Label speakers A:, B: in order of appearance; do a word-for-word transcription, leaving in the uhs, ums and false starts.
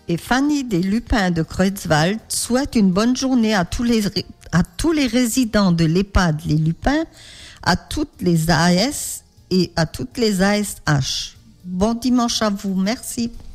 A: Et Fanny des Lupins de Creutzwald souhaite une bonne journée à tous les, à tous les résidents de l'EHPAD Les Lupins, à toutes les A S et à toutes les A S H. Bon dimanche à vous, merci.